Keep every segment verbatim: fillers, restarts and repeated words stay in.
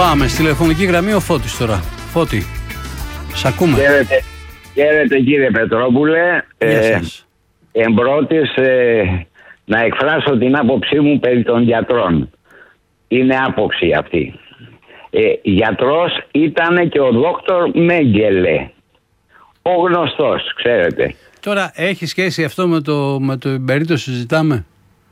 Πάμε στη τηλεφωνική γραμμή ο Φώτης τώρα. Φώτη, σ' ακούμε. Χαίρετε, χαίρετε κύριε Πετρόπουλε. Ε, εμπρότης ε, να εκφράσω την άποψή μου περί των γιατρών. Είναι άποψη αυτή. Ε, γιατρός ήταν και ο δόκτωρ Μέγκελε. Ο γνωστός, ξέρετε. Τώρα έχει σχέση αυτό με το, με το περίπτωση που συζητάμε?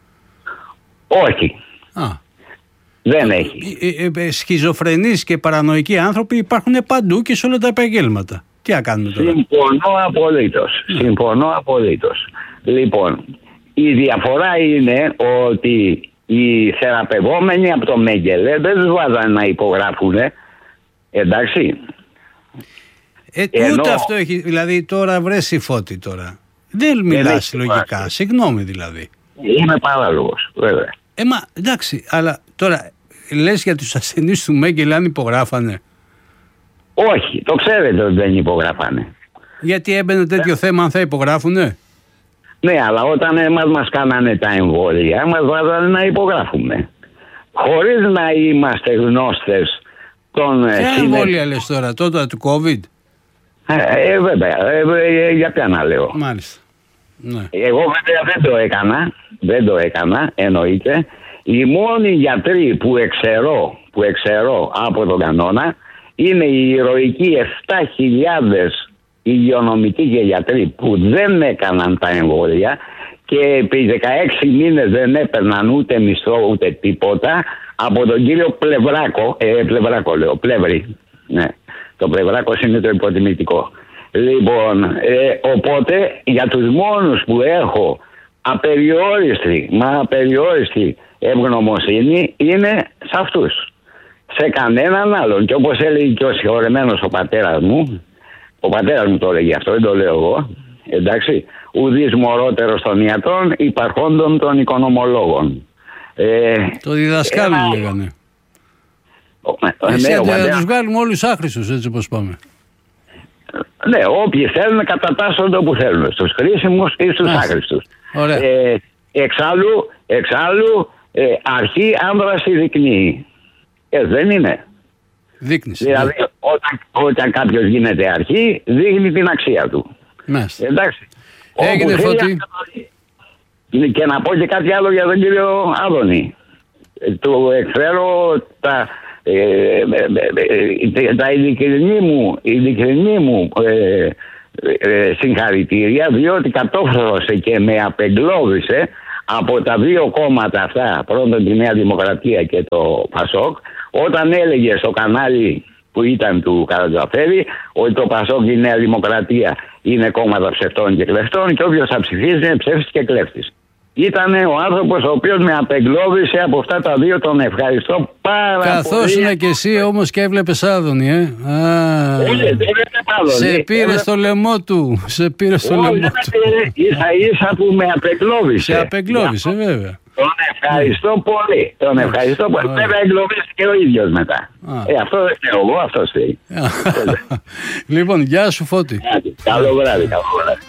Όχι. Α. Δεν έχει. Ε, ε, σχιζοφρενείς και παρανοϊκοί άνθρωποι υπάρχουν παντού και σε όλα τα επαγγέλματα. Τι να κάνουμε τώρα? Συμφωνώ απολύτως. Mm. Συμφωνώ απολύτως. Λοιπόν, η διαφορά είναι ότι οι θεραπευόμενοι από το Μέγκελε δεν τους βάζανε να υπογράφουν. Εντάξει. Ε, Ενώ... Ούτε αυτό έχει. Δηλαδή τώρα βρέσει Φώτη τώρα. Δεν μιλάς λογικά. Βάζει. Συγγνώμη δηλαδή. Είμαι παράλογος, βέβαια. Ε, μα εντάξει, αλλά τώρα λες για τους ασθενείς του Μέγκελε αν υπογράφανε? Όχι, το ξέρετε ότι δεν υπογράφανε. Γιατί έμπαινε τέτοιο ε... θέμα αν θα υπογράφουνε? Ναι, αλλά όταν εμάς μας κάνανε τα εμβόλια, μας βάζανε να υπογράφουμε. Χωρίς να είμαστε γνώστες των... Ποια εμβόλια λες τώρα, τότε του COVID? Ε, ε, βέβαια, ε, ε, για ποια να λέω. Μάλιστα. Ναι. Εγώ βέβαια δεν το έκανα, δεν το έκανα, εννοείται. Οι μόνοι γιατροί που εξαιρώ, που εξαιρώ από τον κανόνα είναι οι ηρωικοί επτά χιλιάδες υγειονομικοί και γιατροί που δεν έκαναν τα εμβόλια και επί δεκαέξι μήνες δεν έπαιρναν ούτε μισθό ούτε τίποτα από τον κύριο Πλευράκο, ε, Πλευράκο λέω, Πλεύρη, ναι. Το Πλευράκος είναι το υποτιμητικό. Λοιπόν, ε, οπότε για τους μόνους που έχω απεριόριστη, μα απεριόριστη ευγνωμοσύνη είναι σε αυτούς. Σε κανέναν άλλον. Και όπως έλεγε και ο συγχωρεμένος ο πατέρας μου, ο πατέρας μου το έλεγε αυτό, δεν το λέω εγώ, εντάξει, ουδής μωρότερος των ιατρών υπαρχόντων των οικονομολόγων. Ε, το διδασκάλου ένα... λέγανε. Εσύ ναι, να τους βγάλουμε όλους άχρηστους, έτσι όπως πάμε. Ναι, όποιοι θέλουν κατατάσσονται όπου θέλουν, στους χρήσιμους ή στους άχρηστους. Ε, εξάλλου, εξάλλου ε, αρχή άνδρας δεικνύει. Ε, δεν είναι. Δείχνεις. Δηλαδή, ναι. όταν, όταν κάποιος γίνεται αρχή, δείχνει την αξία του. Μάλιστα. Εντάξει. Έγινε Φώτη. Και να πω και κάτι άλλο για τον κύριο Άδωνη. Ε, του εκφέρω τα... Ε, ε, ε, τα ειλικρινή μου, ειλικρινή μου ε, ε, συγχαρητήρια, διότι κατόφρωσε και με απεγκλώβησε από τα δύο κόμματα αυτά, πρώτον τη Νέα Δημοκρατία και το Πασόκ, όταν έλεγε στο κανάλι που ήταν του Καρατζαφέρη ότι το Πασόκ και η Νέα Δημοκρατία είναι κόμματα ψευτών και κλεφτών και όποιος θα ψηφίζει είναι ψεύτης και κλέφτης. Ήταν ο άνθρωπος ο οποίος με απεγκλώβησε από αυτά τα δύο, τον ευχαριστώ πάρα πολύ. Καθώς είναι και εσύ όμως και έβλεπες Άδωνη, ε. Α, Όλε, σε πήρε στο λαιμό του. Σε πήρε στο λαιμό του. Ίσα ίσα που με απεγκλώβησε. Σε απεγκλώβησε, βέβαια. Τον ευχαριστώ πολύ. Τον ευχαριστώ πολύ. Βέβαια εγκλωβίστηκε ο ίδιος μετά. Ε, αυτό δεν ξέρω εγώ, αυτό θέλει. Λοιπόν, γεια σου Φώτη. Καλό βράδυ, καλό βράδυ.